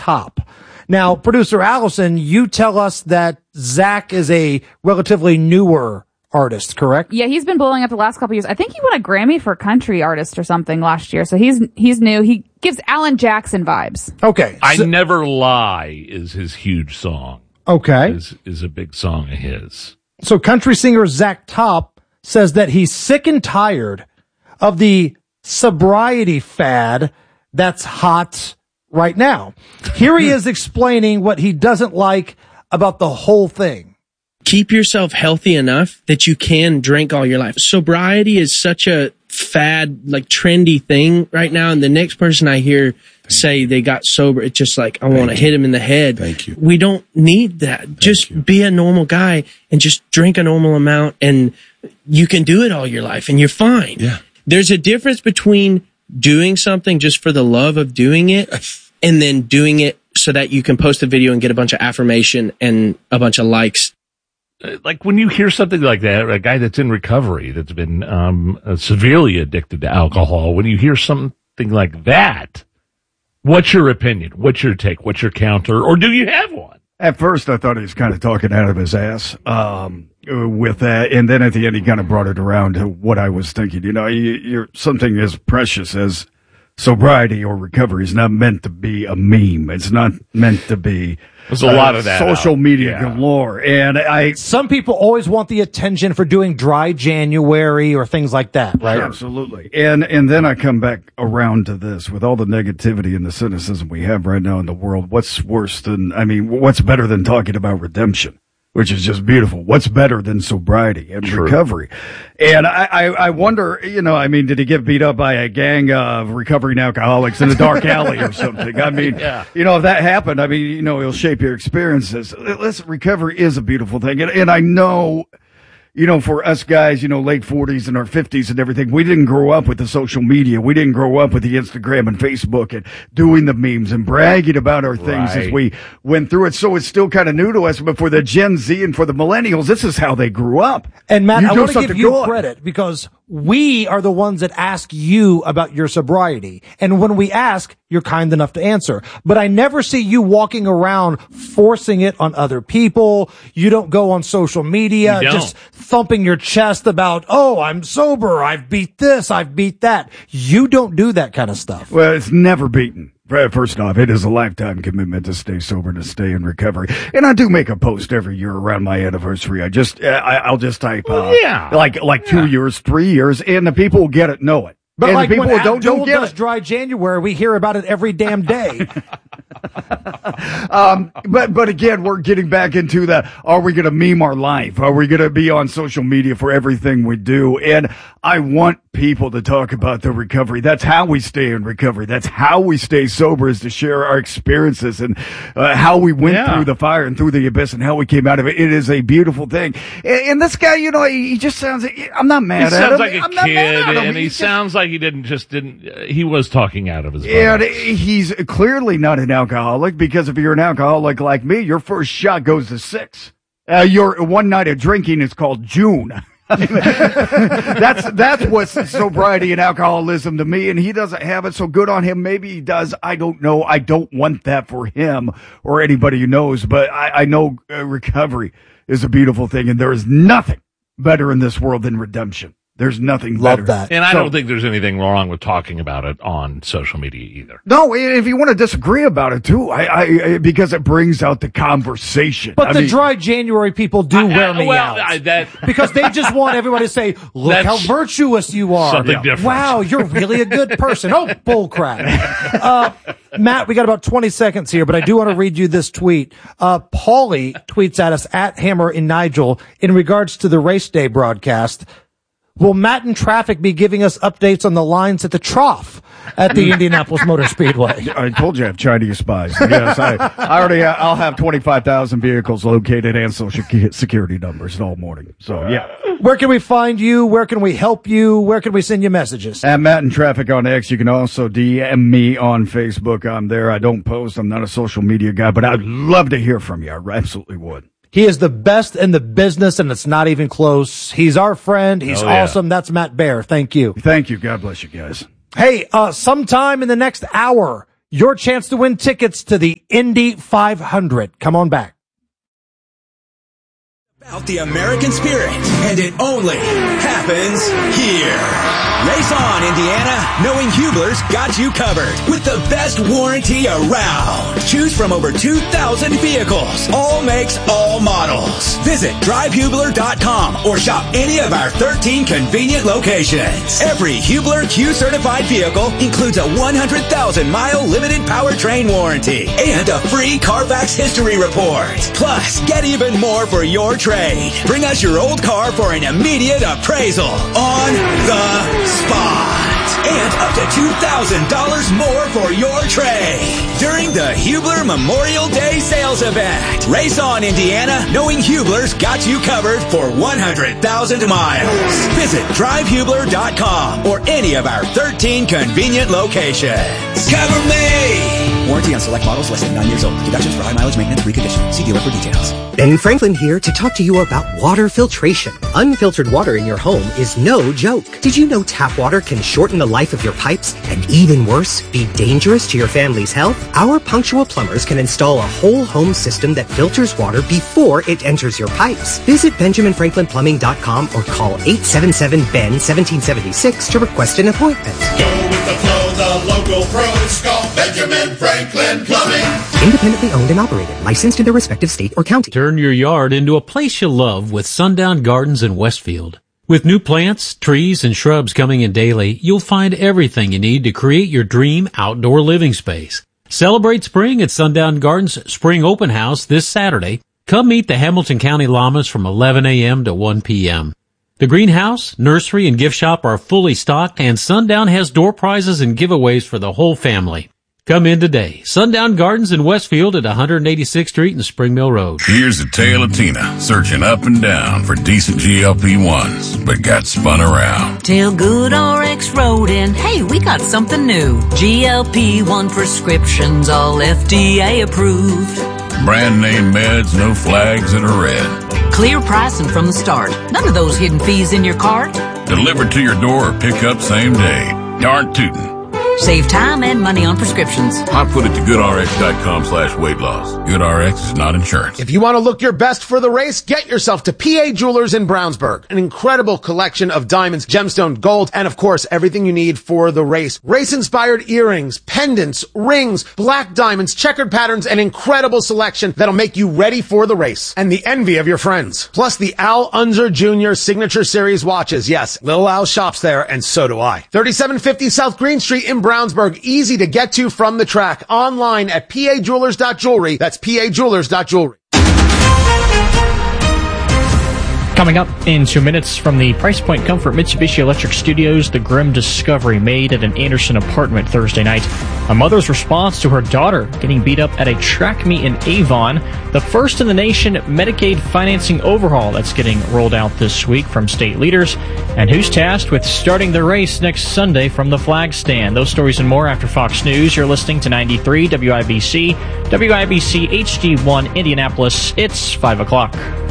Top. Now, producer Allison, you tell us that Zach is a relatively newer artist, correct? Yeah, he's been blowing up the last couple years. I think he won a Grammy for country artist or something last year. So he's new. He gives Alan Jackson vibes. Okay. I Never Lie is his huge song. Okay. Is a big song of his. So country singer Zach Top says that he's sick and tired of the sobriety fad that's hot right now. Here he is explaining what he doesn't like about the whole thing. Keep yourself healthy enough that you can drink all your life. Sobriety is such a fad, like trendy thing right now. And the next person I hear say they got sober, it's just like, I want to hit him in the head. Thank you. We don't need that. Just be a normal guy and just drink a normal amount, and you can do it all your life and you're fine. Yeah. There's a difference between doing something just for the love of doing it and then doing it so that you can post a video and get a bunch of affirmation and a bunch of likes. Like when you hear something like that, a guy that's in recovery, that's been severely addicted to alcohol, when you hear something like that, what's your opinion? What's your take? What's your counter? Or do you have one? At first, I thought he was kind of talking out of his ass with that, and then at the end, he kind of brought it around to what I was thinking. You know, you're something as precious as sobriety or recovery is not meant to be a meme. It's not meant to be. There's a lot of that social media galore, and some people always want the attention for doing dry January or things like that, right? Absolutely. And then I come back around to this with all the negativity and the cynicism we have right now in the world. What's better than talking about redemption, which is just beautiful? What's better than sobriety and recovery? And I wonder, did he get beat up by a gang of recovering alcoholics in a dark alley or something? I mean, if that happened, it'll shape your experiences. Recovery is a beautiful thing. And I know, for us guys, late 40s and our 50s and everything, we didn't grow up with the social media. We didn't grow up with the Instagram and Facebook and doing the memes and bragging about our things as we went through it. So it's still kind of new to us. But for the Gen Z and for the millennials, this is how they grew up. And Matt, I want to give you credit because we are the ones that ask you about your sobriety. And when we ask, you're kind enough to answer. But I never see you walking around forcing it on other people. You don't go on social media just thumping your chest about, oh, I'm sober. I've beat this. I've beat that. You don't do that kind of stuff. Well, it's never beaten. First off, it is a lifetime commitment to stay sober, to stay in recovery. And I do make a post every year around my anniversary. I'll just type, 2 years, 3 years, and the people who get it know it. But and like the people when who don't get does it. Dry January, we hear about it every damn day. But again, we're getting back into that. Are we going to meme our life? Are we going to be on social media for everything we do? And I want people to talk about the recovery. That's how we stay in recovery. That's how we stay sober, is to share our experiences and how we went through the fire and through the abyss and how we came out of it. It is a beautiful thing. And this guy, he just sounds, I'm not mad at him. He sounds like a kid, and he sounds like he he was talking out of his butt. And he's clearly not an alcoholic, because if you're an alcoholic like me, your first shot goes to 6. Your one night of drinking is called June. That's what's sobriety and alcoholism to me, and he doesn't have it, so good on him. Maybe he does. I don't know. I don't want that for him or anybody who knows, but I know recovery is a beautiful thing, and there is nothing better in this world than redemption. There's nothing better. Love that. And I don't think there's anything wrong with talking about it on social media either. No, if you want to disagree about it too, I because it brings out the conversation. But the Dry January people do wear me out. Because they just want everybody to say, look how virtuous you are. Something different. Wow, you're really a good person. Oh, bullcrap. Matt, we got about 20 seconds here, but I do want to read you this tweet. Paulie tweets at us at Hammer and Nigel in regards to the race day broadcast. Will Matt in traffic be giving us updates on the lines at the trough at the Indianapolis Motor Speedway? I told you I have Chinese spies. Yes, I'll have 25,000 vehicles located and social security numbers all morning. So, yeah. Where can we find you? Where can we help you? Where can we send you messages? At Matt in Traffic on X. You can also DM me on Facebook. I'm there. I don't post. I'm not a social media guy, but I'd love to hear from you. I absolutely would. He is the best in the business, and it's not even close. He's our friend. He's awesome. That's Matt Baer. Thank you. Thank you. God bless you guys. Hey, sometime in the next hour, your chance to win tickets to the Indy 500. Come on back. About the American spirit, and it only happens here. Race on, Indiana, knowing Hubler's got you covered with the best warranty around. Choose from over 2,000 vehicles, all makes, all models. Visit drivehubler.com or shop any of our 13 convenient locations. Every Hubler Q-certified vehicle includes a 100,000-mile limited powertrain warranty and a free Carfax history report. Plus, get even more for your trade. Bring us your old car for an immediate appraisal on the spot. And up to $2,000 more for your trade during the Hubler Memorial Day sales event. Race on, Indiana, knowing Hubler's got you covered for 100,000 miles. Visit drivehubler.com or any of our 13 convenient locations. Cover me! Warranty on select models less than 9 years old. Deductions for high mileage maintenance reconditioning. See dealer for details. Ben Franklin here to talk to you about water filtration. Unfiltered water in your home is no joke. Did you know tap water can shorten the life of your pipes and, even worse, be dangerous to your family's health? Our punctual plumbers can install a whole home system that filters water before it enters your pipes. Visit BenjaminFranklinPlumbing.com or call 877-BEN-1776 to request an appointment. Go with the flow, the local pros call Benjamin Franklin Plumbing. Independently owned and operated, licensed in their respective state or county. Turn your yard into a place you love with Sundown Gardens in Westfield. With new plants, trees, and shrubs coming in daily, you'll find everything you need to create your dream outdoor living space. Celebrate spring at Sundown Gardens Spring Open House this Saturday. Come meet the Hamilton County Llamas from 11 a.m. to 1 p.m. The greenhouse, nursery, and gift shop are fully stocked, and Sundown has door prizes and giveaways for the whole family. Come in today. Sundown Gardens in Westfield at 186th Street and Spring Mill Road. Here's the tale of Tina, searching up and down for decent GLP-1s, but got spun around. Till GoodRx wrote in, hey, we got something new. GLP-1 prescriptions, all FDA approved. Brand name meds, no flags that are red. Clear pricing from the start. None of those hidden fees in your cart. Delivered to your door or pick up same day. Darn tootin'. Save time and money on prescriptions. I put it to goodrx.com/weight loss. GoodRx is not insurance. If you want to look your best for the race, get yourself to PA Jewelers in Brownsburg. An incredible collection of diamonds, gemstone, gold, and of course, everything you need for the race. Race-inspired earrings, pendants, rings, black diamonds, checkered patterns, an incredible selection that'll make you ready for the race. And the envy of your friends. Plus the Al Unser Jr. Signature Series watches. Yes, Lil Al shops there, and so do I. 3750 South Green Street in Brownsburg, easy to get to from the track. Online at pajewelers.jewelry. That's pajewelers.jewelry. Coming up in 2 minutes from the Price Point Comfort Mitsubishi Electric Studios, the grim discovery made at an Anderson apartment Thursday night. A mother's response to her daughter getting beat up at a track meet in Avon. The first in the nation Medicaid financing overhaul that's getting rolled out this week from state leaders. And who's tasked with starting the race next Sunday from the flag stand. Those stories and more after Fox News. You're listening to 93 WIBC, WIBC HD1 Indianapolis. It's 5 o'clock.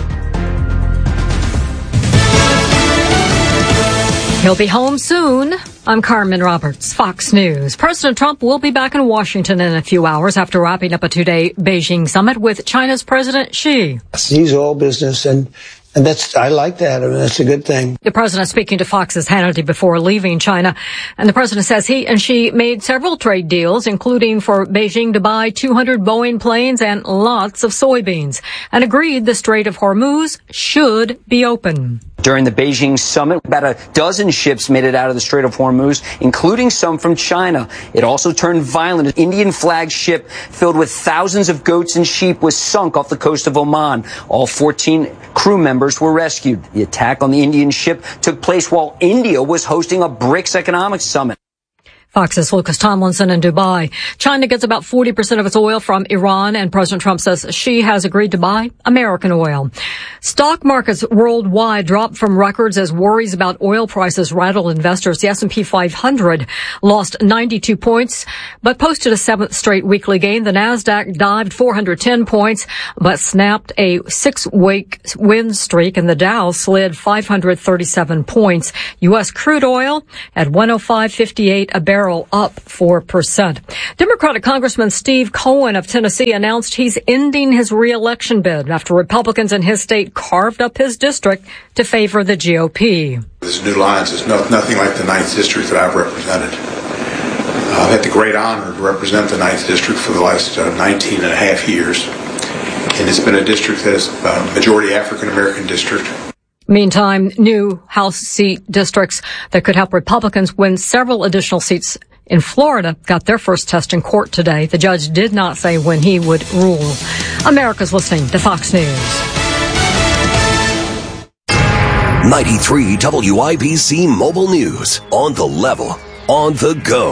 He'll be home soon. I'm Carmen Roberts, Fox News. President Trump will be back in Washington in a few hours after wrapping up a two-day Beijing summit with China's President Xi. He's all business, and I like that. I mean, that's a good thing. The president speaking to Fox's Hannity before leaving China. And the president says he and Xi made several trade deals, including for Beijing to buy 200 Boeing planes and lots of soybeans, and agreed the Strait of Hormuz should be open. During the Beijing summit, about a dozen ships made it out of the Strait of Hormuz, including some from China. It also turned violent. An Indian flagged ship filled with thousands of goats and sheep was sunk off the coast of Oman. All 14 crew members were rescued. The attack on the Indian ship took place while India was hosting a BRICS economic summit. Fox's Lucas Tomlinson in Dubai. China gets about 40% of its oil from Iran, and President Trump says Xi has agreed to buy American oil. Stock markets worldwide dropped from records as worries about oil prices rattled investors. The S&P 500 lost 92 points, but posted a seventh straight weekly gain. The Nasdaq dived 410 points, but snapped a 6-week win streak, and the Dow slid 537 points. U.S. crude oil at $105.58 a barrel. barrel, up 4%. Democratic Congressman Steve Cohen of Tennessee announced he's ending his re-election bid after Republicans in his state carved up his district to favor the GOP. This New Lines is nothing like the 9th District that I've represented. I've had the great honor to represent the 9th District for the last 19 and a half years. And it's been a district that is a majority African-American district. Meantime, new House seat districts that could help Republicans win several additional seats in Florida got their first test in court today. The judge did not say when he would rule. America's listening to Fox News. 93 WIBC Mobile News. On the level. On the go.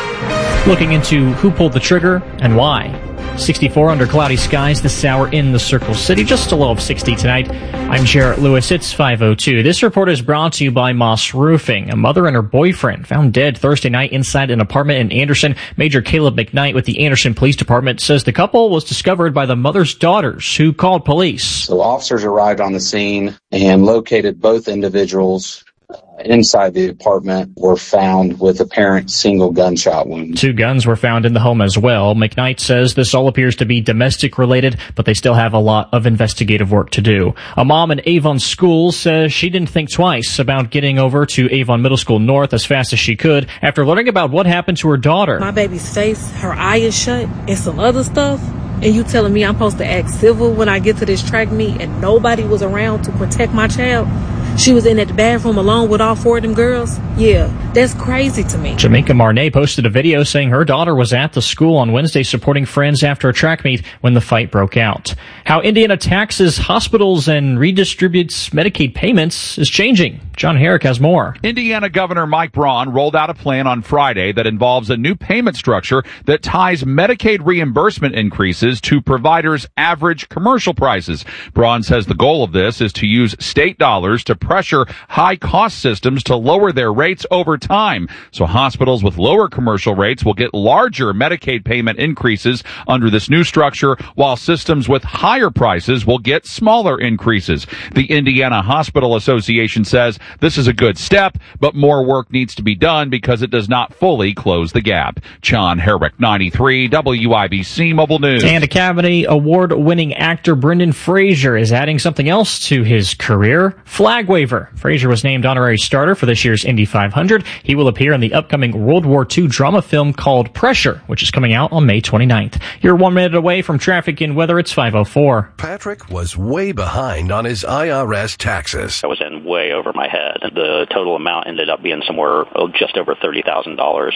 Looking into who pulled the trigger and why. 64 under cloudy skies this hour in the Circle City, just a low of 60 tonight. I'm Jarrett Lewis. It's 5:02. This report is brought to you by Moss Roofing. A mother and her boyfriend found dead Thursday night inside an apartment in Anderson. Major Caleb McKnight with the Anderson Police Department says the couple was discovered by the mother's daughters, who called police. So officers arrived on the scene and located both individuals inside the apartment, were found with apparent single gunshot wounds. 2 guns were found in the home as well. McKnight says this all appears to be domestic related, but they still have a lot of investigative work to do. A mom in Avon School says she didn't think twice about getting over to Avon Middle School North as fast as she could after learning about what happened to her daughter. My baby's face, her eye is shut, and some other stuff. And you telling me I'm supposed to act civil when I get to this track meet and nobody was around to protect my child? She was in at the bathroom alone with all 4 of them girls? Yeah, that's crazy to me. Jamaica Marnay posted a video saying her daughter was at the school on Wednesday supporting friends after a track meet when the fight broke out. How Indiana taxes hospitals and redistributes Medicaid payments is changing. John Herrick has more. Indiana Governor Mike Braun rolled out a plan on Friday that involves a new payment structure that ties Medicaid reimbursement increases to providers' average commercial prices. Braun says the goal of this is to use state dollars to pressure high-cost systems to lower their rates over time. So hospitals with lower commercial rates will get larger Medicaid payment increases under this new structure, while systems with higher prices will get smaller increases. The Indiana Hospital Association says this is a good step, but more work needs to be done because it does not fully close the gap. John Herrick, 93 WIBC Mobile News. And Academy Award-winning actor Brendan Fraser is adding something else to his career, flag waiver. Fraser was named honorary starter for this year's Indy 500. He will appear in the upcoming World War II drama film called Pressure, which is coming out on May 29th. You're 1 minute away from traffic and weather. It's 5:04. Patrick was way behind on his IRS taxes. I was in way over my head. The total amount ended up being somewhere just over $30,000.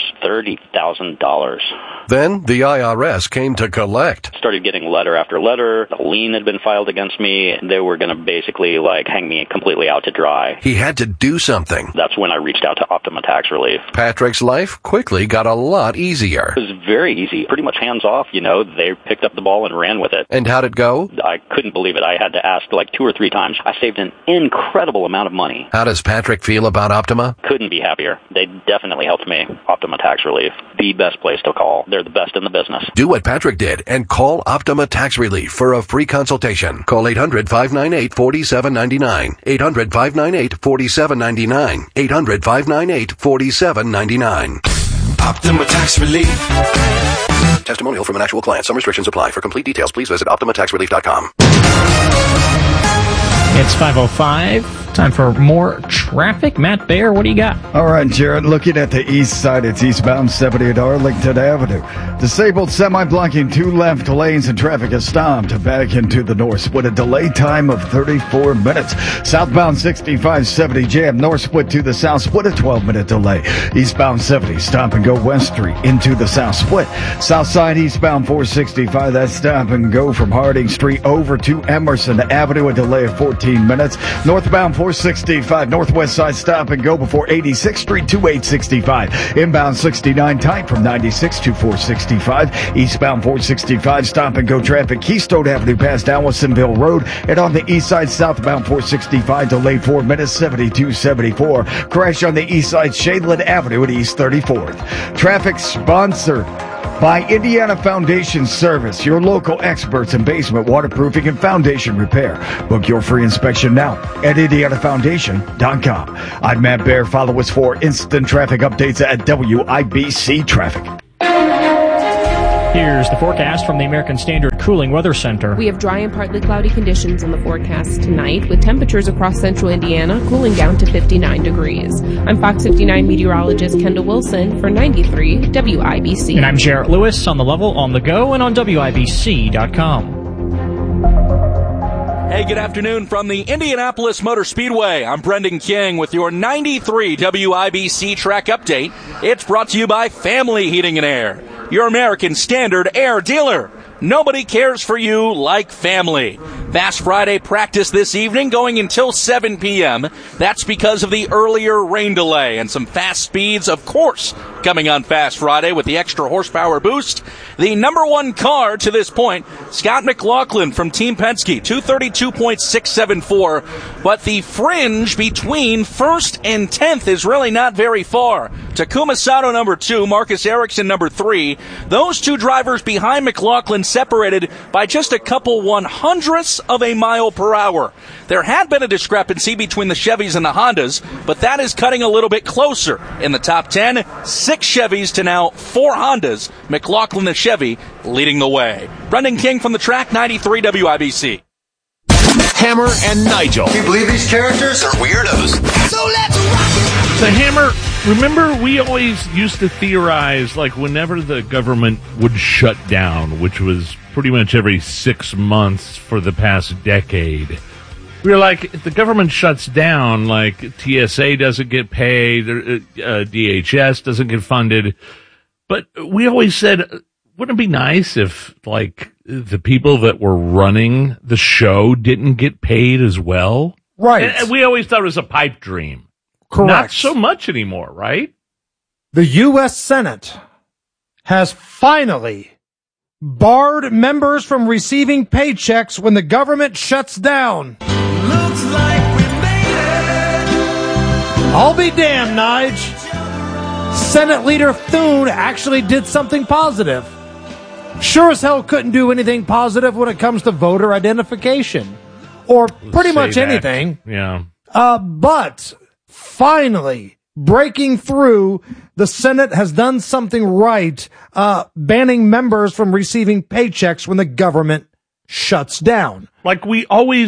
$30,000. Then the IRS came to collect. Started getting letter after letter. A lien had been filed against me. They were going to basically hang me completely out to dry. He had to do something. That's when I reached out to Optima Tax Relief. Patrick's life quickly got a lot easier. It was very easy. Pretty much hands off, They picked up the ball and ran with it. And how'd it go? I couldn't believe it. I had to ask 2 or 3 times. I saved an incredible amount of money. How does Patrick feel about Optima? Couldn't be happier. They definitely helped me. Optima Tax Relief. The best place to call. They're the best in the business. Do what Patrick did and call Optima Tax Relief for a free consultation. Call 800-598-4799. 800-598-4799. 800-598-4799. Optima Tax Relief. Testimonial from an actual client. Some restrictions apply. For complete details, please visit OptimaTaxRelief.com. It's 5:05. Time for more traffic. Matt Baer, what do you got? All right, Jared. Looking at the east side, it's eastbound 70 at Arlington Avenue. Disabled semi blocking 2 left lanes and traffic is stopped back into the north split. A delay time of 34 minutes. Southbound 65-70 jam. North split to the south split, a 12-minute delay. Eastbound 70 stop and go West Street into the south split. South side eastbound 465. That's stop and go from Harding Street over to Emerson Avenue. A delay of 14 minutes. Northbound 465 northwest side stop and go before 86th Street to 865. Inbound 69 tight from 96 to 465. Eastbound 465 stop and go traffic Keystone Avenue past Allisonville Road. And on the east side southbound 465 delayed 4 minutes 7274. Crash on the east side Shadeland Avenue at East 34th. Traffic sponsored By Indiana Foundation Service, your local experts in basement waterproofing and foundation repair. Book your free inspection now at IndianaFoundation.com. I'm Matt Baer. Follow us for instant traffic updates at WIBC Traffic. Here's the forecast from the American Standard Cooling Weather Center. We have dry and partly cloudy conditions in the forecast tonight, with temperatures across central Indiana cooling down to 59 degrees. I'm Fox 59 meteorologist Kendall Wilson for 93 WIBC. And I'm Jarrett Lewis on the level, on the go, and on WIBC.com. Hey, good afternoon from the Indianapolis Motor Speedway. I'm Brendan King with your 93 WIBC track update. It's brought to you by Family Heating and Air, your American Standard air dealer. Nobody cares for you like family. Fast Friday practice this evening going until 7 p.m. That's because of the earlier rain delay and some fast speeds, of course, coming on Fast Friday with the extra horsepower boost. The number one car to this point, Scott McLaughlin from Team Penske, 232.674. But the fringe between first and 10th is really not very far. Takuma Sato number 2, Marcus Ericsson number 3. Those two drivers behind McLaughlin separated by just a couple 100ths of a mile per hour. There had been a discrepancy between the Chevys and the Hondas, but that is cutting a little bit closer. In the top 10, 6 Chevys to now 4 Hondas. McLaughlin and Chevy leading the way. Brendan King from the track, 93 WIBC. Hammer and Nigel. Do you believe these characters are weirdos? So let's rock it! The Hammer, remember we always used to theorize, like, whenever the government would shut down, which was pretty much every 6 months for the past decade. We were like, if the government shuts down, like, TSA doesn't get paid, DHS doesn't get funded. But we always said, wouldn't it be nice if, like, the people that were running the show didn't get paid as well? Right. And we always thought it was a pipe dream. Correct. Not so much anymore, right? The U.S. Senate has finally barred members from receiving paychecks when the government shuts down. Looks like we made it. I'll be damned, Nige. Senate Leader Thune actually did something positive. Sure as hell couldn't do anything positive when it comes to voter identification. Or pretty much anything. Yeah. But finally, breaking through, the Senate has done something right, banning members from receiving paychecks when the government shuts down. Like we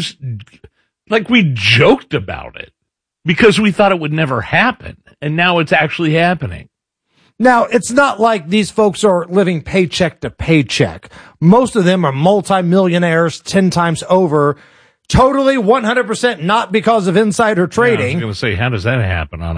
joked about it because we thought it would never happen. And now it's actually happening. Now, it's not like these folks are living paycheck to paycheck. Most of them are multimillionaires 10 times over. Totally 100% not because of insider trading. Yeah, I was going to say, how does that happen on a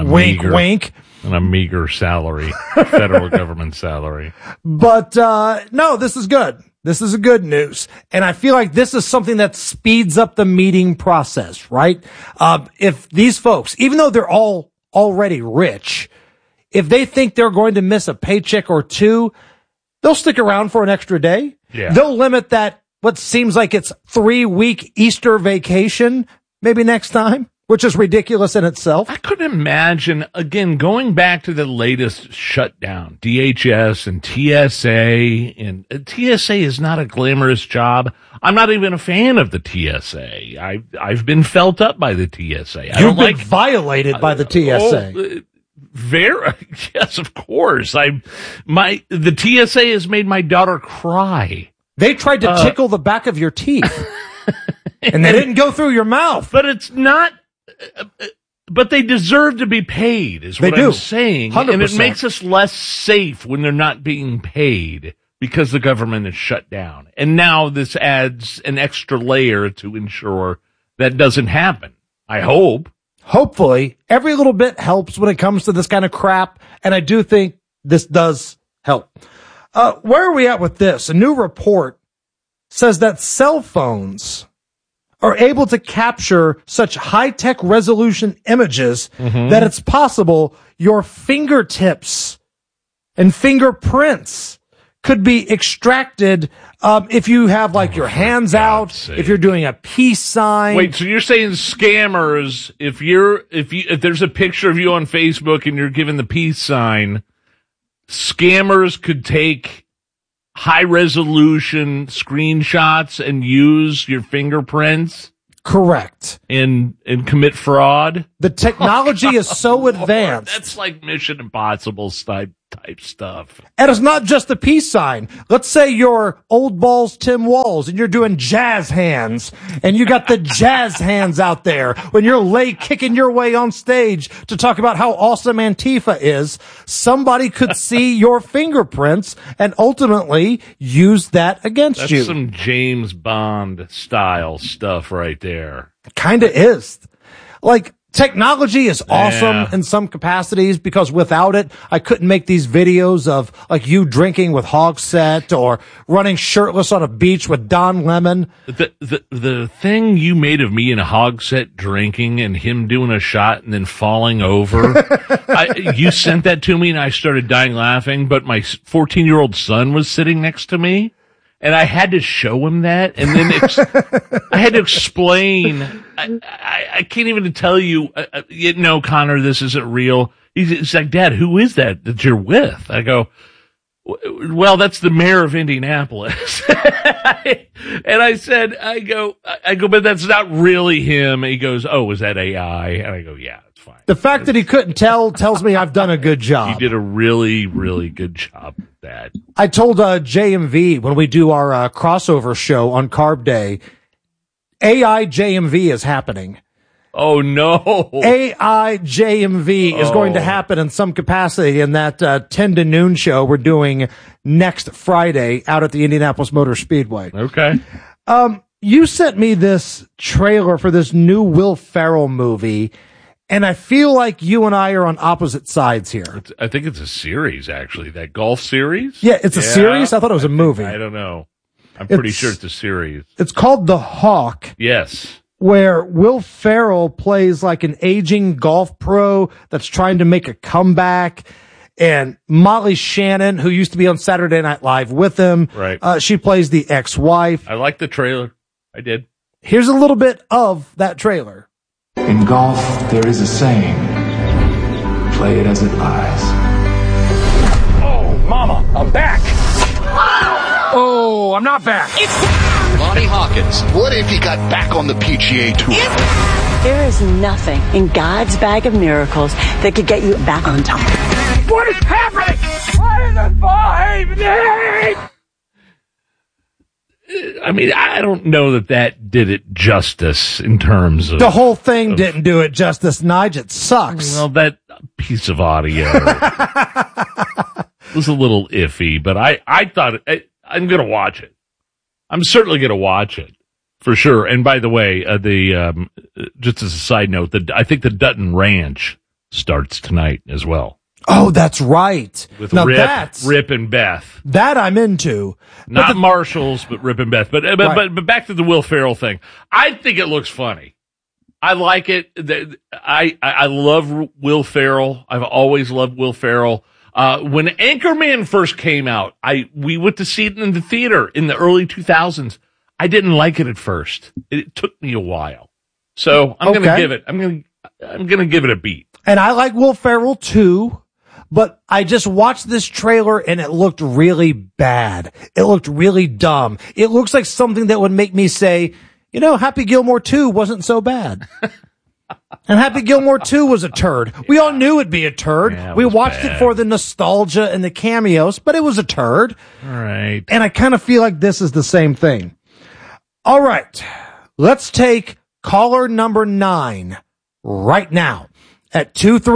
meager salary, federal government salary? But no, this is good. This is a good news. And I feel like this is something that speeds up the meeting process, right? If these folks, even though they're all already rich, if they think they're going to miss a paycheck or two, they'll stick around for an extra day. Yeah. They'll limit that, what seems like it's 3-week Easter vacation, maybe next time, which is ridiculous in itself. I couldn't imagine, again, going back to the latest shutdown, DHS and TSA, and TSA is not a glamorous job. I'm not even a fan of the TSA. I've been felt up by the TSA. You've been violated by the TSA. Yes, of course. The TSA has made my daughter cry. They tried to tickle the back of your teeth, and they didn't go through your mouth. But it's not. But they deserve to be paid, is what I'm saying. 100%. And it makes us less safe when they're not being paid because the government is shut down. And now this adds an extra layer to ensure that doesn't happen. I hope. Hopefully, every little bit helps when it comes to this kind of crap, and I do think this does help. Where are we at with this? A new report says that cell phones are able to capture such high-tech resolution images that it's possible your fingertips and fingerprints could be extracted if you have like your hands out, if you're doing a peace sign. Wait, so you're saying scammers, if there's a picture of you on Facebook and you're giving the peace sign, scammers could take high-resolution screenshots and use your fingerprints? Correct. And commit fraud? The technology is so advanced. That's like Mission Impossible type stuff. And it's not just the peace sign. Let's say you're Old Balls Tim Walls and you're doing jazz hands and you got the jazz hands out there when you're kicking your way on stage to talk about how awesome Antifa is. Somebody could see your fingerprints and ultimately use that against you. That's some James Bond style stuff right there. Kinda is. Like, technology is awesome in some capacities because without it, I couldn't make these videos of like you drinking with Hogsett or running shirtless on a beach with Don Lemon. The thing you made of me in a Hogsett drinking and him doing a shot and then falling over, you sent that to me and I started dying laughing, but my 14-year-old son was sitting next to me. And I had to show him that, and then I had to explain. I can't even tell you, no, Connor, this isn't real. He's like, Dad, who is that you're with? I go, well, that's the mayor of Indianapolis. And I go, but that's not really him. He goes, oh, is that AI? And I go, yeah, it's fine. The fact that he couldn't tell tells me I've done a good job. You did a really, really good job, Dad. I told JMV when we do our crossover show on Carb Day, AI JMV is happening. Oh, no. AI JMV is going to happen in some capacity in that 10 to noon show we're doing next Friday out at the Indianapolis Motor Speedway. Okay. You sent me this trailer for this new Will Ferrell movie, and I feel like you and I are on opposite sides here. I think it's a series, actually. That golf series? Yeah, it's a series? I thought it was a movie. I don't know. I'm pretty sure it's a series. It's called The Hawk. Yes. Where Will Ferrell plays like an aging golf pro that's trying to make a comeback. And Molly Shannon, who used to be on Saturday Night Live with him, right? She plays the ex-wife. I like the trailer. I did. Here's a little bit of that trailer. In golf, there is a saying, play it as it lies. Oh, mama, I'm back. Oh, I'm not back. Lonnie Hawkins, what if he got back on the PGA Tour? There is nothing in God's bag of miracles that could get you back on top. What is happening? What is happening? I mean, I don't know that did it justice in terms of... The whole thing didn't do it justice, Nige. It sucks. Well, that piece of audio was a little iffy, but I thought I'm going to watch it. I'm certainly going to watch it for sure. And by the way, just as a side note, I think the Dutton Ranch starts tonight as well. Oh, that's right. With Rip and Beth. That I'm into. Not Marshalls, but Rip and Beth. But back to the Will Ferrell thing. I think it looks funny. I like it. I love Will Ferrell. I've always loved Will Ferrell. When Anchorman first came out, we went to see it in the theater in the early 2000s. I didn't like it at first. It took me a while. So I'm going to give it a beat. And I like Will Ferrell too, but I just watched this trailer and it looked really bad. It looked really dumb. It looks like something that would make me say, you know, Happy Gilmore 2 wasn't so bad. And Happy Gilmore 2 was a turd. Yeah. We all knew it'd be a turd. Yeah, we watched it for the nostalgia and the cameos, but it was a turd. All right. And I kind of feel like this is the same thing. All right. Let's take caller number 9 right now at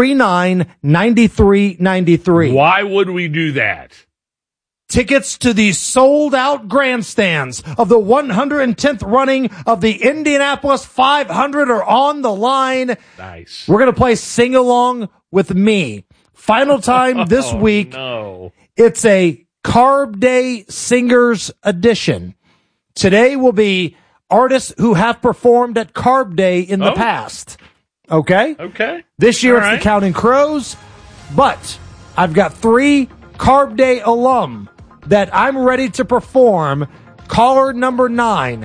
239-9393. Why would we do that? Tickets to the sold-out grandstands of the 110th running of the Indianapolis 500 are on the line. Nice. We're going to play Sing Along with Me. Final time this week. No. It's a Carb Day Singers Edition. Today will be artists who have performed at Carb Day in the past. Okay? Okay. This year it's the Counting Crows, but I've got 3 Carb Day alum that I'm ready to perform. Caller number 9,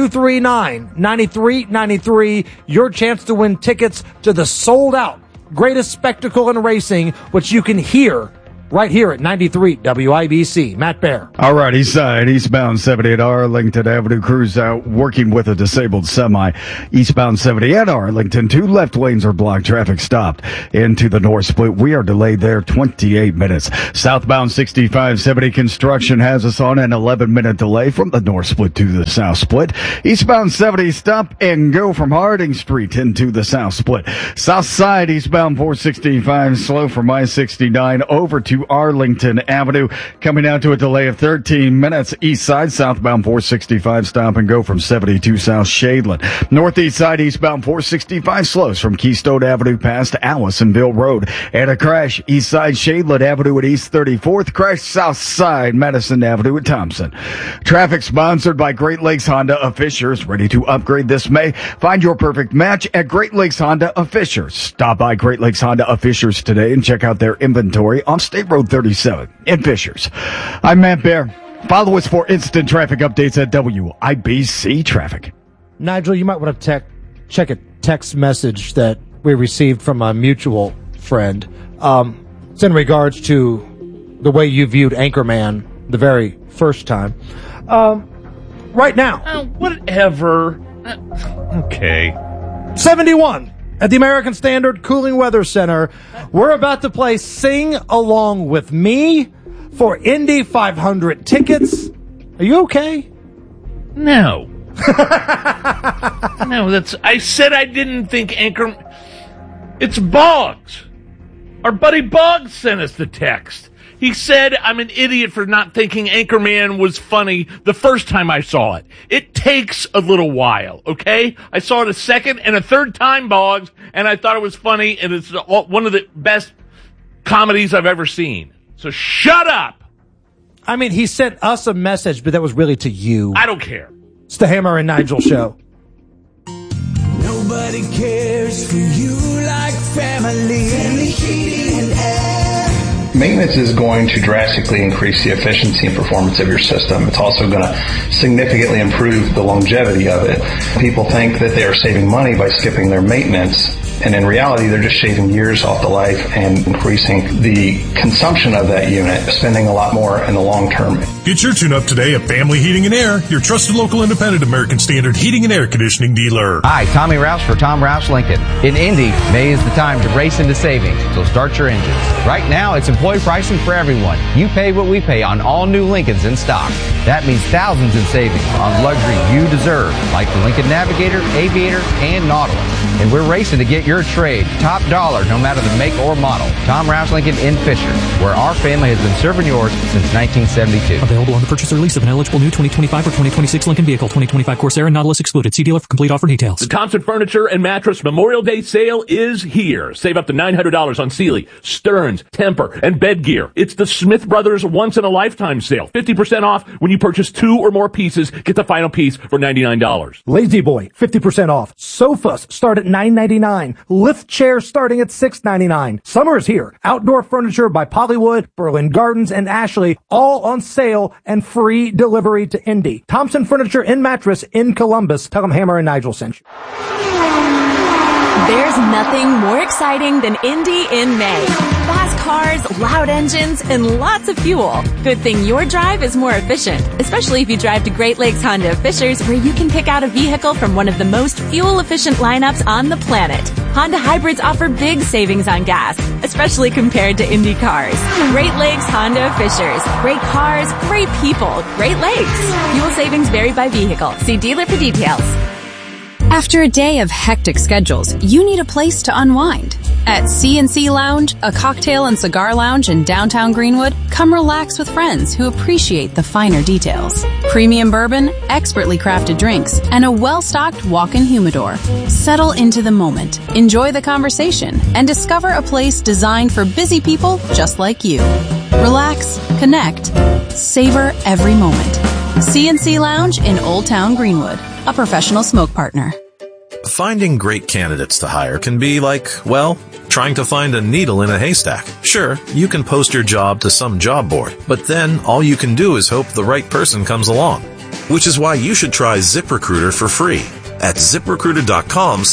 239-9393. Your chance to win tickets to the sold-out Greatest Spectacle in Racing, which you can hear right here at 93 WIBC. Matt Bear. All right, east side, eastbound 70 at Arlington Avenue. Crews out working with a disabled semi. Eastbound 70 at Arlington. 2 left lanes are blocked. Traffic stopped into the north split. We are delayed there 28 minutes. Southbound 6570 construction has us on an 11-minute delay from the north split to the south split. Eastbound 70 stop and go from Harding Street into the south split. South side, eastbound 465 slow from I-69 over to Arlington Avenue, coming out to a delay of 13 minutes. East side, southbound 465 stop and go from 72 South Shadeland. Northeast side, eastbound 465 slows from Keystone Avenue past Allisonville Road. And a crash, east side Shadeland Avenue at East 34th. Crash south side, Madison Avenue at Thompson. Traffic sponsored by Great Lakes Honda of Fishers. Ready to upgrade this May? Find your perfect match at Great Lakes Honda of Fishers. Stop by Great Lakes Honda of Fishers today and check out their inventory on State Road 37 in Fishers. I'm Matt Bear. Follow us for instant traffic updates at WIBC Traffic. Nigel, you might want to check a text message that we received from a mutual friend. It's in regards to the way you viewed Anchorman the very first time. Right now. Whatever. Okay. 71 at the American Standard Cooling Weather Center. We're about to play Sing Along With Me for Indy 500 tickets. Are you okay? No. No, I said I didn't think it's Boggs. Our buddy Boggs sent us the text. He said I'm an idiot for not thinking Anchorman was funny the first time I saw it. It takes a little while, okay? I saw it a second and a third time, Boggs, and I thought it was funny, and it's one of the best comedies I've ever seen. So shut up! I mean, he sent us a message, but that was really to you. I don't care. It's the Hammer and Nigel Show. Nobody cares for you like family. Family heating and air. Maintenance is going to drastically increase the efficiency and performance of your system. It's also going to significantly improve the longevity of it. People think that they are saving money by skipping their maintenance, and in reality, they're just shaving years off the life and increasing the consumption of that unit, spending a lot more in the long term. Get your tune-up today at Family Heating and Air, your trusted local independent American Standard heating and air conditioning dealer. Hi, Tommy Rouse for Tom Rouse Lincoln. In Indy, May is the time to race into savings, so start your engines. Right now, it's employee pricing for everyone. You pay what we pay on all new Lincolns in stock. That means thousands in savings on luxury you deserve, like the Lincoln Navigator, Aviator, and Nautilus. And we're racing to get your trade top dollar no matter the make or model. Tom Rouse Lincoln in Fishers, where our family has been serving yours since 1972. Available on the purchase or lease of an eligible new 2025 or 2026 Lincoln vehicle. 2025 Corsair and Nautilus excluded. See dealer for complete offer details. The Thompson Furniture and Mattress Memorial Day sale is here. Save up to $900 on Sealy, Stearns, Tempur, and bed gear. It's the Smith Brothers once-in-a-lifetime sale. 50% off when you purchase 2 or more pieces. Get the final piece for $99. Lazy Boy, 50% off. Sofas start at $9.99. Lift chairs starting at $6.99. Summer is here. Outdoor furniture by Pollywood, Berlin Gardens, and Ashley, all on sale and free delivery to Indy. Thompson Furniture and Mattress in Columbus. Tell them Hammer and Nigel sent you. There's nothing more exciting than Indy in May. Fast cars, loud engines, and lots of fuel. Good thing your drive is more efficient, especially if you drive to Great Lakes Honda of Fishers, where you can pick out a vehicle from one of the most fuel-efficient lineups on the planet. Honda hybrids offer big savings on gas, especially compared to Indy cars. Great Lakes Honda of Fishers. Great cars, great people, Great Lakes. Fuel savings vary by vehicle. See dealer for details. After a day of hectic schedules, you need a place to unwind. At CNC Lounge, a cocktail and cigar lounge in downtown Greenwood, come relax with friends who appreciate the finer details. Premium bourbon, expertly crafted drinks, and a well-stocked walk-in humidor. Settle into the moment, enjoy the conversation, and discover a place designed for busy people just like you. Relax, connect, savor every moment. CNC Lounge in Old Town Greenwood, a professional smoke partner. Finding great candidates to hire can be like, well, trying to find a needle in a haystack. Sure, you can post your job to some job board, but then all you can do is hope the right person comes along. Which is why you should try ZipRecruiter for free at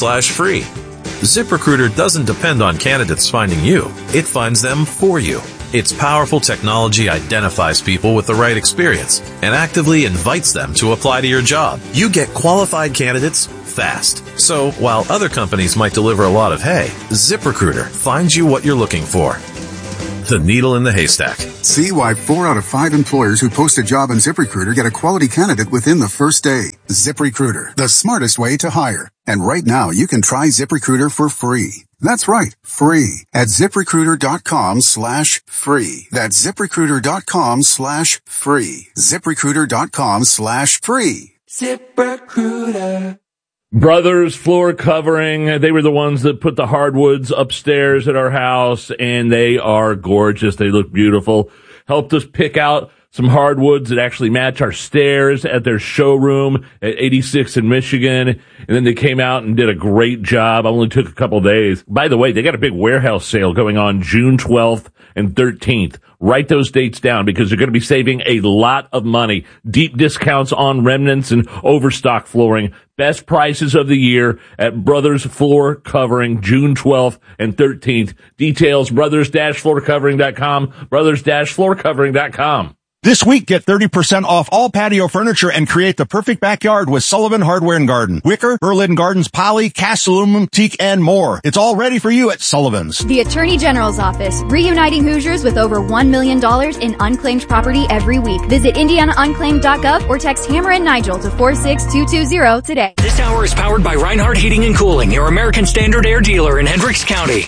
ZipRecruiter.com/free. ZipRecruiter doesn't depend on candidates finding you. It finds them for you. Its powerful technology identifies people with the right experience and actively invites them to apply to your job. You get qualified candidates fast. So while other companies might deliver a lot of hay, ZipRecruiter finds you what you're looking for. The needle in the haystack. See why 4 out of 5 employers who post a job on ZipRecruiter get a quality candidate within the first day. ZipRecruiter, the smartest way to hire. And right now, you can try ZipRecruiter for free. That's right, free at ZipRecruiter.com/free. That's ZipRecruiter.com/free. ZipRecruiter.com/free. ZipRecruiter. Brothers Floor Covering, they were the ones that put the hardwoods upstairs at our house, and they are gorgeous. They look beautiful. Helped us pick out some hardwoods that actually match our stairs at their showroom at 86 in Michigan. And then they came out and did a great job. Only took a couple days. By the way, they got a big warehouse sale going on June 12th and 13th. Write those dates down because you're going to be saving a lot of money. Deep discounts on remnants and overstock flooring. Best prices of the year at Brothers Floor Covering, June 12th and 13th. Details, brothers-floorcovering.com, brothers-floorcovering.com. This week, get 30% off all patio furniture and create the perfect backyard with Sullivan Hardware and Garden. Wicker, Berlin Gardens, poly, cast aluminum, teak, and more. It's all ready for you at Sullivan's. The Attorney General's Office, reuniting Hoosiers with over $1 million in unclaimed property every week. Visit IndianaUnclaimed.gov or text Hammer and Nigel to 46220 today. This hour is powered by Reinhardt Heating and Cooling, your American Standard Air dealer in Hendricks County.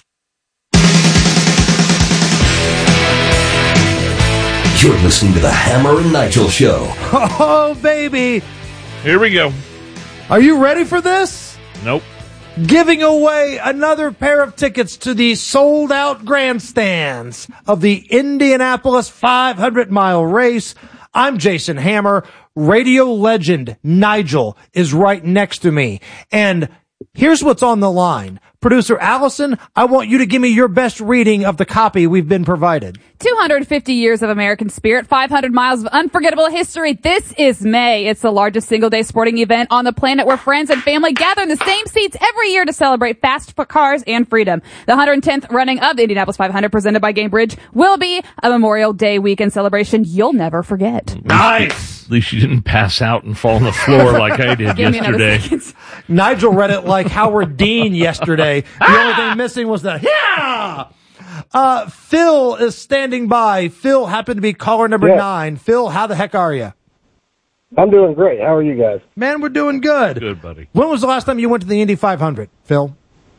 You're listening to the Hammer and Nigel Show. Oh, baby. Here we go. Are you ready for this? Nope. Giving away another pair of tickets to the sold-out grandstands of the Indianapolis 500-mile race. I'm Jason Hammer. Radio legend Nigel is right next to me. And here's what's on the line. Producer Allison, I want you to give me your best reading of the copy we've been provided. 250 years of American spirit, 500 miles of unforgettable history. This is May. It's the largest single-day sporting event on the planet where friends and family gather in the same seats every year to celebrate fast cars and freedom. The 110th running of the Indianapolis 500 presented by Gamebridge will be a Memorial Day weekend celebration you'll never forget. Nice! At least you didn't pass out and fall on the floor like I did yesterday. Nigel read it like Howard Dean yesterday. The only thing missing was the yeah. Phil is standing by. Phil happened to be caller number 9. Phil, how the heck are you? I'm doing great. How are you guys? Man, we're doing good. Good, buddy. When was the last time you went to the Indy 500, Phil?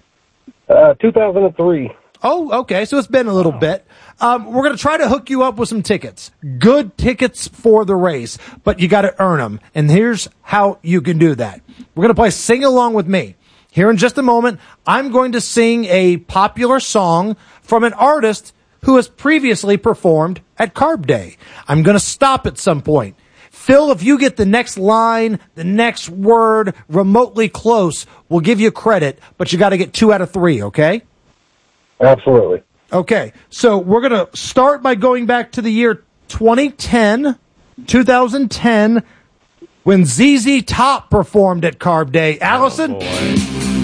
2003. Oh, okay. So it's been a little bit. We're going to try to hook you up with some tickets. Good tickets for the race, but you got to earn them. And here's how you can do that. We're going to play Sing Along With Me. Here in just a moment, I'm going to sing a popular song from an artist who has previously performed at Carb Day. I'm going to stop at some point. Phil, if you get the next line, the next word remotely close, we'll give you credit, but you got to get 2 out of 3, okay? Absolutely. Okay, so we're going to start by going back to the year 2010, when ZZ Top performed at Carb Day. Allison? Oh,